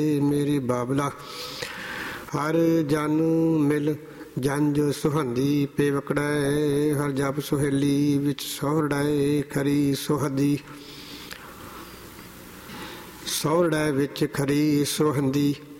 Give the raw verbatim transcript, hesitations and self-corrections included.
ਮੇਰੀ ਬਾਬਲਾ ਹਰ ਜਨ ਮਿਲ ਜੰਜ ਸੁਹੰਦੀ ਪੇਵਕੜੈ ਹਰ ਜਪ ਸੁਹੇਲੀ ਵਿੱਚ ਸੋਹਰੜੈ ਖਰੀ ਸੁਹਦੀ ਸੋਹਰੜੈ ਵਿੱਚ ਖਰੀ ਸੁਹੰਦੀ